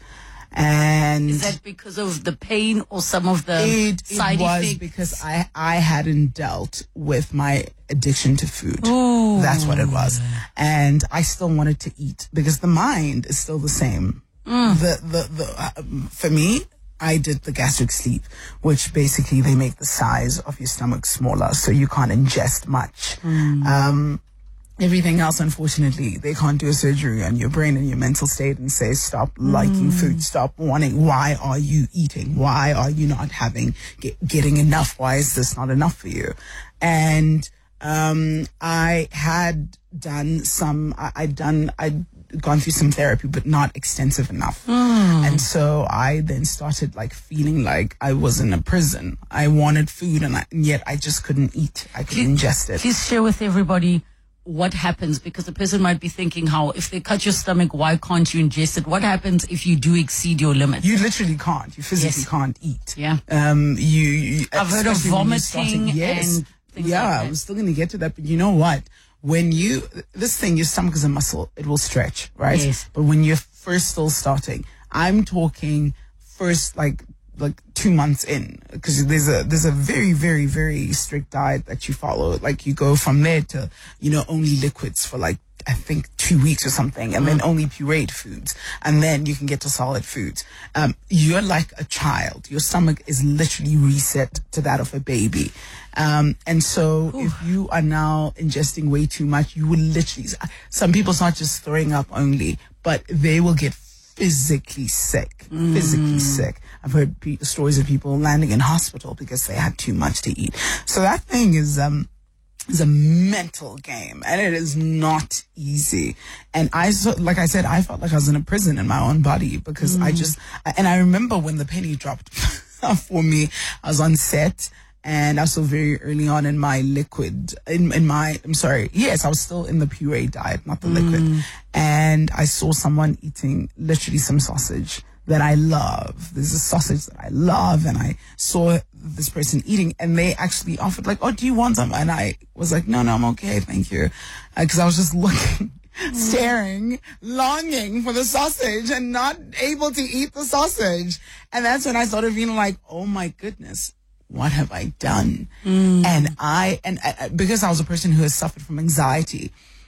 And Is that because of the pain or some of the it, side it was effects? because I, I hadn't dealt with my addiction to food. Ooh. That's what it was. And I still wanted to eat because the mind is still the same. Mm. The, the, the, uh, for me, I did the gastric sleeve, which basically they make the size of your stomach smaller so you can't ingest much. Mm. Um, Everything else, unfortunately, they can't do a surgery on your brain and your mental state and say, stop liking food, stop wanting. Why are you eating? Why are you not having, get, getting enough? Why is this not enough for you? And, um, I had done some, I, I'd done, I'd gone through some therapy, but not extensive enough. Mm. And so I then started like feeling like I was in a prison. I wanted food and, I, and yet I just couldn't eat. I couldn't ingest it. Please share with everybody what happens, because the person might be thinking, how, if they cut your stomach, why can't you ingest it? What happens if you do exceed your limits? You literally can't. You physically Yes. can't eat. Yeah. Um, you, you I've heard of especially when you're vomiting starting- yes. and things yeah, like that. I'm still going to get to that. But you know what? When you, this thing, your stomach is a muscle. It will stretch, right? Yes. But when you're first still starting, I'm talking first like, like two months in, because there's a, there's a very, very, very strict diet that you follow. Like you go from there to, you know, only liquids for like, I think two weeks or something, and then only pureed foods, and then you can get to solid foods. Um, you're like a child. Your stomach is literally reset to that of a baby. Um, and so Ooh. if you are now ingesting way too much, you will literally, some people's not just throwing up only, but they will get physically sick, Mm. physically sick. I've heard pe- stories of people landing in hospital because they had too much to eat. So that thing is, um, is a mental game, and it is not easy. And I, so, like I said, I felt like I was in a prison in my own body because I just, and I remember when the penny dropped for me, I was on set. And I was still very early on in my liquid, in, in my, I'm sorry, yes, I was still in the puree diet, not the liquid. And I saw someone eating literally some sausage that I love. There's a sausage that I love, and I saw this person eating, and they actually offered like, oh, do you want some? And I was like, no, no, I'm okay, thank you. Because I was just looking, staring, longing for the sausage and not able to eat the sausage. And that's when I started feeling like, oh my goodness, what have I done? Mm. And I, and uh, because I was a person who has suffered from anxiety,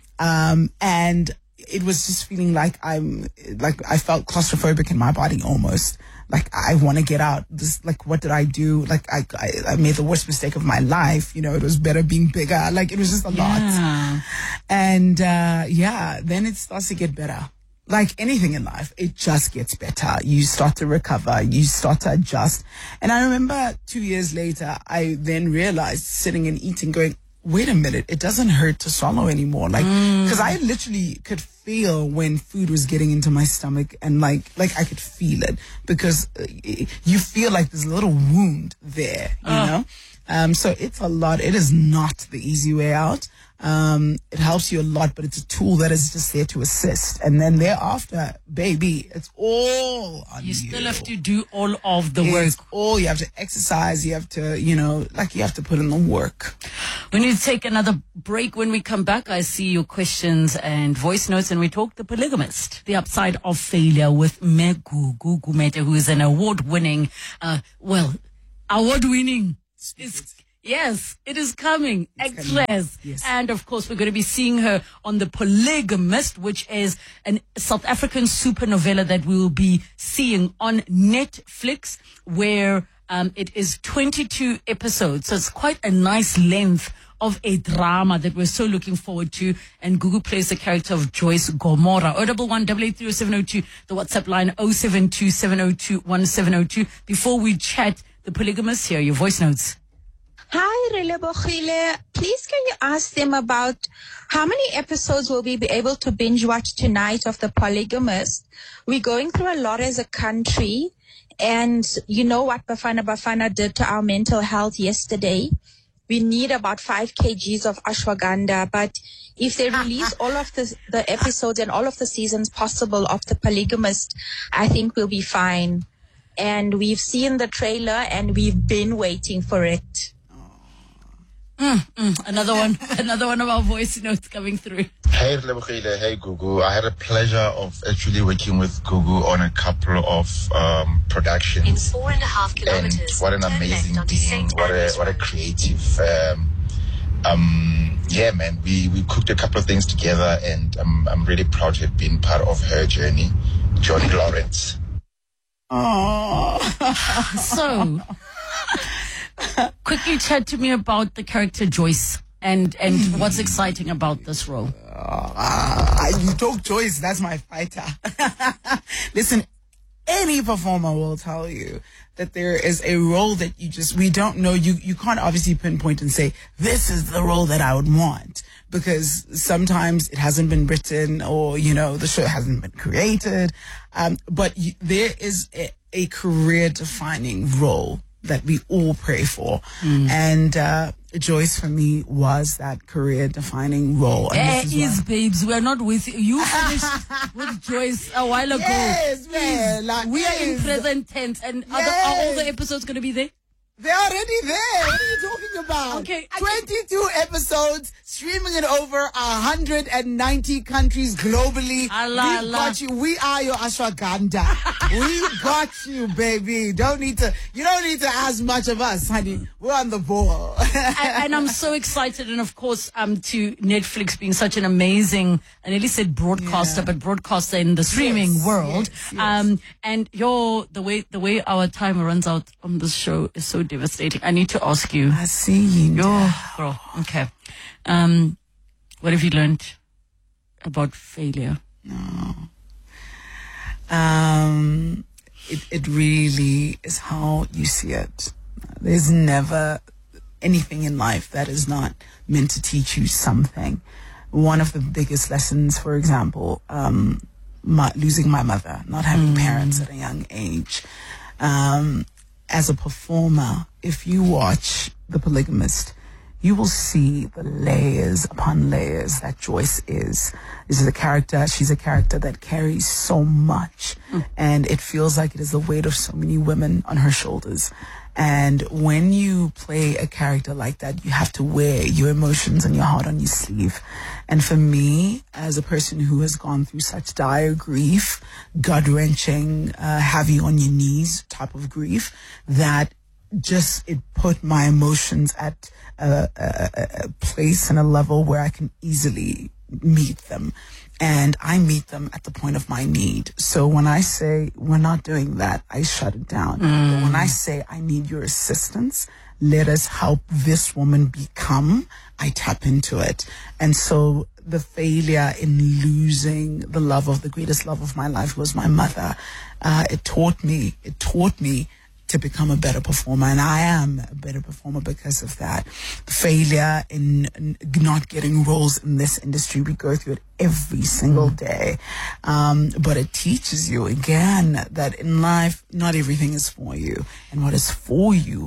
um, and it was just feeling like I'm, like I felt claustrophobic in my body almost. Like I want to get out. This, like, what did I do? Like I, I, I made the worst mistake of my life. You know, it was better being bigger. Like it was just a Yeah. lot. And, uh, yeah, then it starts to get better. Like anything in life, it just gets better. You start to recover. You start to adjust. And I remember two years later, I then realized sitting and eating going, wait a minute, it doesn't hurt to swallow anymore. Like, cause I literally could feel when food was getting into my stomach, and like, like I could feel it, because uh, you feel like there's a little wound there, you Uh. know? Um, so it's a lot. It is not the easy way out. Um, it helps you a lot, but it's a tool that is just there to assist. And then thereafter, baby, it's all on you. You still have to do all of the work. It's all, you have to exercise, you have to, you know, like you have to put in the work. We need to take another break. When we come back, I see your questions and voice notes, and we talk The Polygamist, the upside of failure, with Megugu Gumede, who is an award-winning, uh, well, award-winning. It's, yes, it is coming. Actress. Coming. Yes. And of course, we're going to be seeing her on The Polygamist, which is a South African supernovela that we will be seeing on Netflix, where um, it is twenty-two episodes. So it's quite a nice length of a drama that we're so looking forward to. And Gugu plays the character of Joyce Gomora. oh one one, eight eight three oh seven oh two, the WhatsApp line oh seven two, seven oh two, one seven oh two. Before we chat The Polygamist, here are your voice notes. Hi, Relebochile. Please can you ask them about how many episodes will we be able to binge watch tonight of The Polygamist? We're going through a lot as a country, and you know what Bafana Bafana did to our mental health yesterday. We need about five kilograms of ashwagandha, but if they release all of the, the episodes and all of the seasons possible of The Polygamist, I think we'll be fine. And we've seen the trailer and we've been waiting for it. Mm, mm, another one, another one of our voice notes coming through. Hey, Relebochile. Hey, Gugu. I had a pleasure of actually working with Gugu on a couple of um, productions. In four and a half kilometers. And what an amazing being. What a what a creative. Um, um, yeah, man. We we cooked a couple of things together, and I'm I'm really proud to have been part of her journey. Johnny Lawrence. Oh, so. Quickly chat to me about the character Joyce and, and what's exciting about this role. Uh, you talk Joyce, that's my fighter. Listen, any performer will tell you that there is a role that you just, we don't know. You, you can't obviously pinpoint and say, this is the role that I would want, because sometimes it hasn't been written, or, you know, the show hasn't been created. Um, but you, there is a, a career defining role that we all pray for. Mm. And uh, Joyce, for me, was that career-defining role. There is, is babes. We're not with you. You finished with Joyce a while ago. Yes, man. Like, we yes. are in present tense. And yes. are, the, are all the episodes going to be there? They're already there. What are you talking about? Okay. twenty-two episodes, streaming in over one hundred ninety countries globally. Allah, we Allah. got you. We are your ashwagandha. We got you, baby. Don't need to, you don't need to ask much of us, honey. We're on the ball. and, and I'm so excited. And of course, um, to Netflix being such an amazing, I nearly said broadcaster, yeah. but broadcaster in the streaming yes, world. Yes, yes. Um, and your, the way, the way our time runs out on this show is so devastating. I need to ask you. I see you. Yo, girl. Okay. Um, what have you learned about failure? No. Um, it, it really is how you see it. There's never anything in life that is not meant to teach you something. One of the biggest lessons, for example, um, my, losing my mother, not having mm. parents at a young age. Um, as a performer, if you watch The Polygamist, you will see the layers upon layers that Joyce is. This is a character, she's a character that carries so much, mm. and it feels like it is the weight of so many women on her shoulders. And when you play a character like that, you have to wear your emotions and your heart on your sleeve. And for me, as a person who has gone through such dire grief, gut-wrenching, uh, have you on your knees type of grief, that just it put my emotions at a, a, a place and a level where I can easily meet them. And I meet them at the point of my need. So when I say we're not doing that, I shut it down. Mm. But when I say I need your assistance, let us help this woman become, I tap into it. And so the failure in losing the love of the greatest love of my life was my mother. Uh, it taught me, it taught me to become a better performer, and I am a better performer because of that. Failure in, in not getting roles in this industry, we go through it every single day. Um, but it teaches you again that in life, not everything is for you, and what is for you,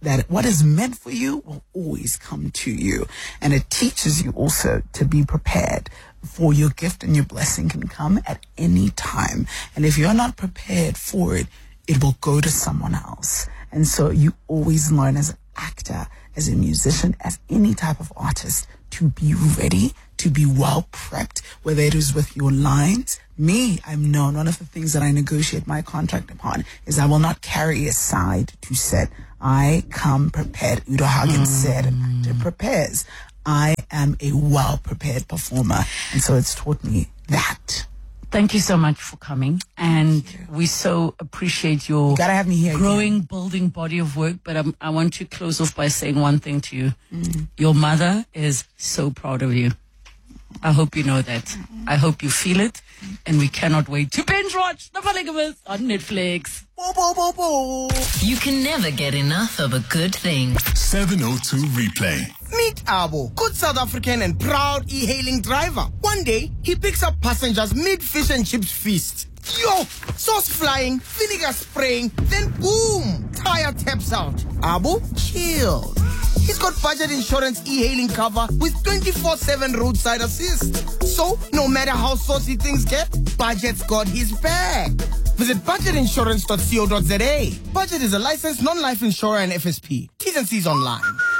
that what is meant for you will always come to you. And it teaches you also to be prepared, for your gift and your blessing can come at any time. And if you're not prepared for it, it will go to someone else. And so you always learn as an actor, as a musician, as any type of artist, to be ready, to be well prepped, whether it is with your lines. Me, I'm known, one of the things that I negotiate my contract upon is I will not carry a side to set. I come prepared. Udo Hagen mm. said, an actor prepares. I am a well-prepared performer. And so it's taught me that. Thank you so much for coming. And we so appreciate your you gotta have me here growing, again. building body of work. But um, I want to close off by saying one thing to you. Mm. Your mother is so proud of you. I hope you know that. I hope you feel it. And we cannot wait to binge watch The Polygamist on Netflix. Bo, bo, bo, bo. You can never get enough of a good thing. seven oh two Replay. Meet Abo, good South African and proud e-hailing driver. One day, he picks up passengers mid-fish and chips feast. Yo, sauce flying, vinegar spraying, then boom, tire taps out. Abo, chill. He's got budget insurance e-hailing cover with twenty-four seven roadside assist. So, no matter how saucy things get, Budget's got his back. Visit budget insurance dot co dot za. Budget is a licensed non-life insurer and F S P. T's and C's online.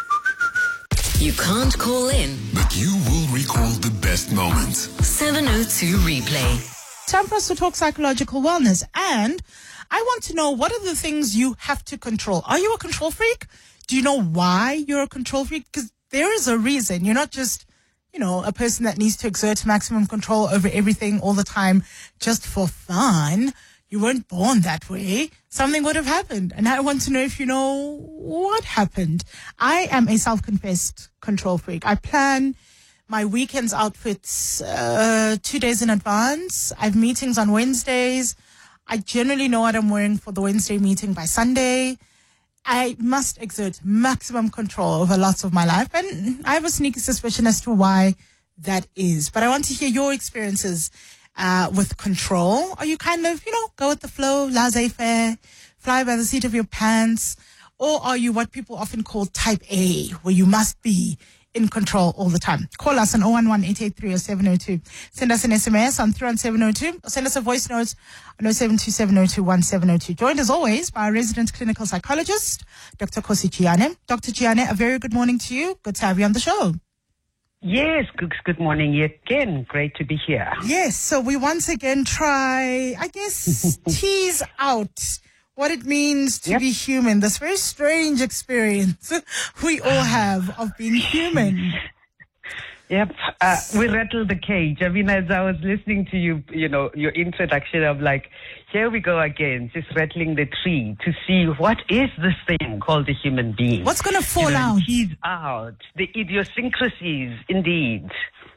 You can't call in, but you will recall the best moments. seven oh two Replay. Time for us to talk psychological wellness. And I want to know, what are the things you have to control? Are you a control freak? Do you know why you're a control freak? Because there is a reason. You're not just, you know, a person that needs to exert maximum control over everything all the time just for fun. You weren't born that way. Something would have happened. And I want to know if you know what happened. I am a self-confessed control freak. I plan my weekends outfits uh, two days in advance. I have meetings on Wednesdays. I generally know what I'm wearing for the Wednesday meeting by Sunday. I must exert maximum control over lots of my life. And I have a sneaky suspicion as to why that is. But I want to hear your experiences uh, with control. Are you kind of, you know, go with the flow, laissez-faire, fly by the seat of your pants? Or are you what people often call type A, where you must be in control all the time? Call us on oh one one, eight eight three, oh seven oh two. Send us an S M S on three on seven oh two, or send us a voice note on oh seven two, seven oh two, one seven oh two. Joined as always by our resident clinical psychologist, Doctor Kosi Chiane. Doctor Chiane, a very good morning to you. Good to have you on the show. Yes, good, good morning again. Great to be here. Yes, so we once again try, I guess, tease out what it means to yep. be human, this very strange experience we all have of being human. Yep, uh, we rattled the cage. I mean, as I was listening to you, you know, your introduction, I'm like, here we go again, just rattling the tree to see what is this thing called a human being. What's going to fall you know, out? Tease out the idiosyncrasies, indeed.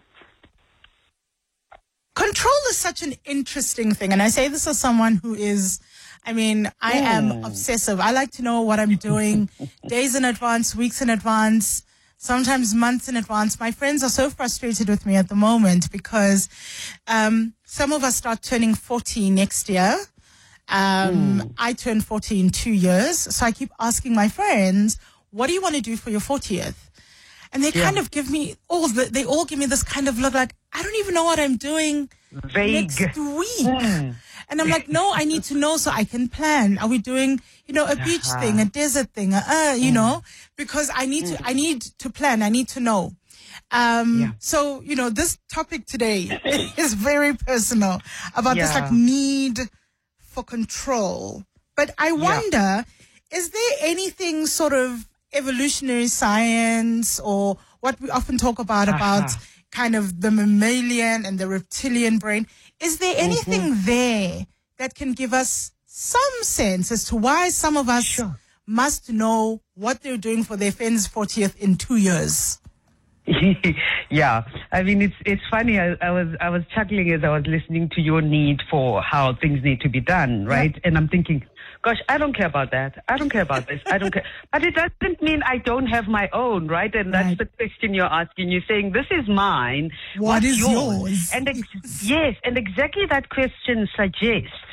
Control is such an interesting thing, and I say this as someone who is, I mean, I am mm. obsessive. I like to know what I'm doing days in advance, weeks in advance, sometimes months in advance. My friends are so frustrated with me at the moment because um, some of us start turning forty next year. Um, mm. I turn forty in two years. So I keep asking my friends, what do you want to do for your fortieth? And they yeah. kind of give me all the, they all give me this kind of look like, I don't even know what I'm doing Vague. next week. Mm. And I'm like, no, I need to know so I can plan. Are we doing, you know, a beach uh-huh. thing, a desert thing, uh, uh you mm. know, because I need mm. to, I need to plan. I need to know. Um, yeah. So, you know, this topic today is very personal about yeah. this like need for control. But I wonder, yeah. is there anything sort of evolutionary science or what we often talk about, uh-huh. about kind of the mammalian and the reptilian brain? Is there anything mm-hmm. there that can give us some sense as to why some of us sure. must know what they're doing for their friend's fortieth in two years? Yeah, I mean, it's it's funny. I, I was I was chuckling as I was listening to your need for how things need to be done, right? Yeah. And I'm thinking, gosh, I don't care about that. I don't care about this. I don't care. But it doesn't mean I don't have my own, right? And that's right. the question you're asking. You're saying, this is mine. What What's is yours? yours? And ex- yes, and exactly that question suggests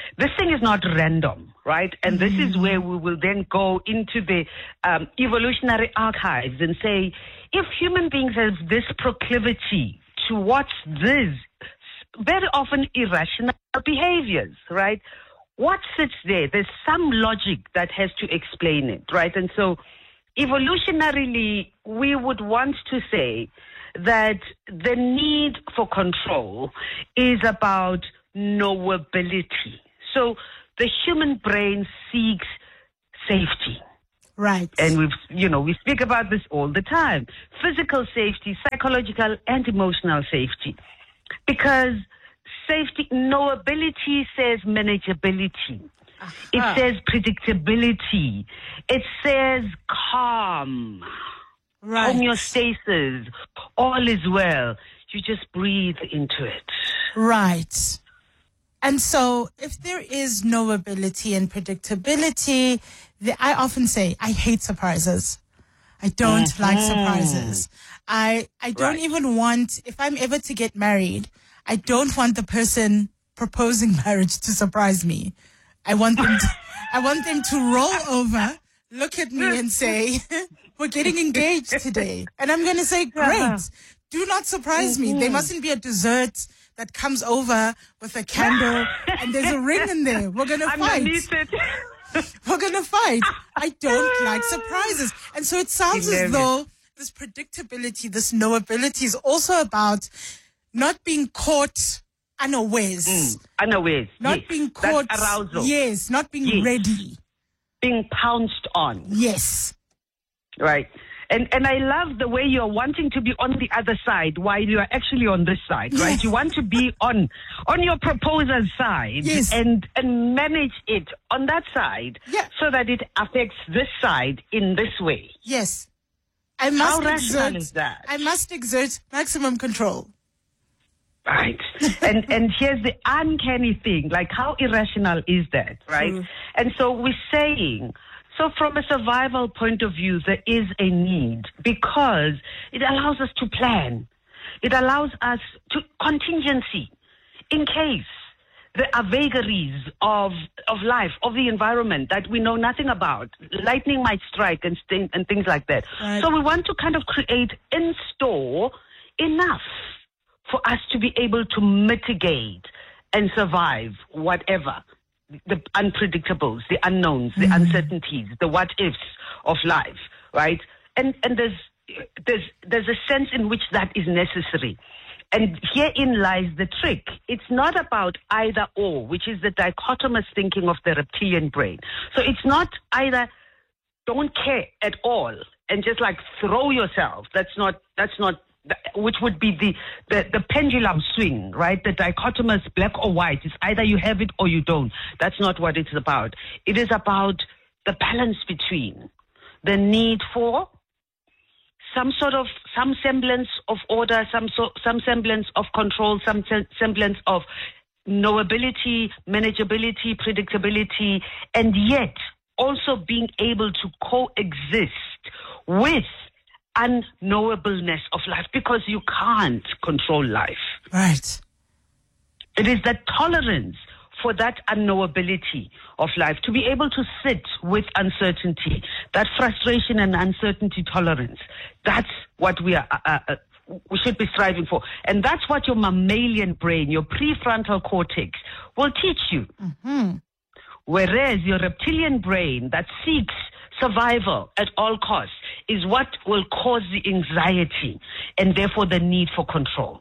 this thing is not random, right? And this is where we will then go into the um, evolutionary archives and say, if human beings have this proclivity towards this very often irrational behaviors, right? What sits there? There's some logic that has to explain it, right? And so evolutionarily, we would want to say that the need for control is about knowability. So the human brain seeks safety. Right. And we've, you know, we speak about this all the time. Physical safety, psychological and emotional safety. Because safety, knowability says manageability. Uh-huh. It says predictability. It says calm. Right. Homeostasis. All is well. You just breathe into it. Right. And so if there is knowability and predictability, the, I often say, I hate surprises. I don't mm-hmm. like surprises. I, I don't right. even want, if I'm ever to get married, I don't want the person proposing marriage to surprise me. I want them to, I want them to roll over, look at me and say, we're getting engaged today. And I'm going to say, great. Do not surprise mm-hmm. me. There mustn't be a dessert that comes over with a candle and there's a ring in there. We're going to fight. We're going to fight. I don't like surprises. And so it sounds as though this predictability, this knowability is also about not being caught unawares. Mm, unawares. Not yes. being caught. That's arousal. Yes, not being yes. ready. Being pounced on. Yes. Right. And and I love the way you're wanting to be on the other side while you're actually on this side, right? Yes. You want to be on on your proposer's side yes. and and manage it on that side yeah. so that it affects this side in this way. Yes. I must How exert, rational is that? I must exert maximum control. Right. and and here's the uncanny thing, like how irrational is that, right? Mm. And so we're saying, so from a survival point of view, there is a need because it allows us to plan. It allows us to contingency in case there are vagaries of of life, of the environment that we know nothing about. Lightning might strike and, st- and things like that. Right. So we want to kind of create in store enough for us to be able to mitigate and survive whatever. The unpredictables, the unknowns, the mm-hmm. uncertainties, the what ifs of life, right? And and there's there's there's a sense in which that is necessary. And herein lies the trick. It's not about either or, which is the dichotomous thinking of the reptilian brain. So it's not either don't care at all and just like throw yourself. That's not that's not which would be the, the, the pendulum swing, right? The dichotomous black or white. It's either you have it or you don't. That's not what it's about. It is about the balance between the need for some sort of, some semblance of order, some so, some semblance of control, some se- semblance of knowability, manageability, predictability, and yet also being able to coexist with unknowableness of life, because you can't control life. Right. It is that tolerance for that unknowability of life, to be able to sit with uncertainty, that frustration and uncertainty tolerance. That's what we are. Uh, uh, we should be striving for, and that's what your mammalian brain, your prefrontal cortex, will teach you. Mm-hmm. Whereas your reptilian brain that seeks survival at all costs is what will cause the anxiety and therefore the need for control.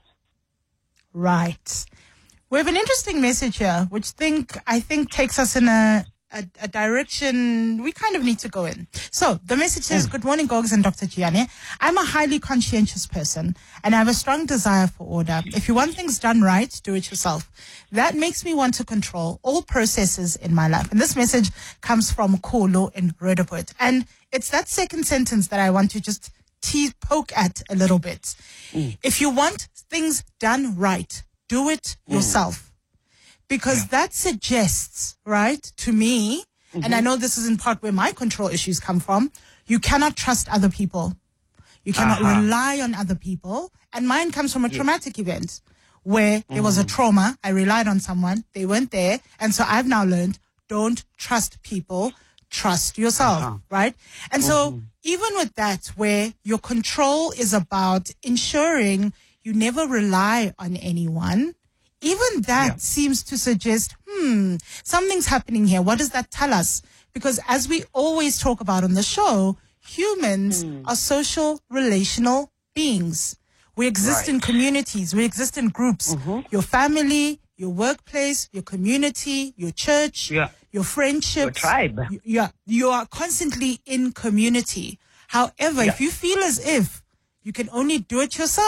Right. We have an interesting message here, which think I think takes us in a, a, a direction we kind of need to go in. So the message says, mm. Good morning, Gogs and Doctor Gianni. I'm a highly conscientious person and I have a strong desire for order. If you want things done right, do it yourself. That makes me want to control all processes in my life. And this message comes from Kolo in Roodepoort. And it's that second sentence that I want to just tease, poke at a little bit. Mm. If you want things done right, do it mm. yourself. Because yeah. that suggests, right, to me, mm-hmm. and I know this is in part where my control issues come from, you cannot trust other people. You cannot uh-huh. rely on other people. And mine comes from a yes. traumatic event where there was a Mm. trauma. I relied on someone. They weren't there. And so I've now learned, don't trust people. Trust yourself, Uh-huh. right? And so Mhm. even with that, where your control is about ensuring you never rely on anyone, even that seems to suggest, hmm, something's happening here. What does that tell us? Because as we always talk about on the show, humans are social, relational beings. We exist in communities. We exist in groups. Your family, your workplace, your community, your church, Yeah. your friendships. Your tribe. You, you, are, you are constantly in community. However, if you feel as if you can only do it yourself,